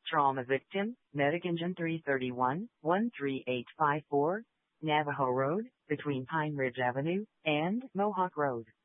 Trauma victim, Medic Engine 331, 13854, Navajo Road, between Pine Ridge Avenue and Mohawk Road.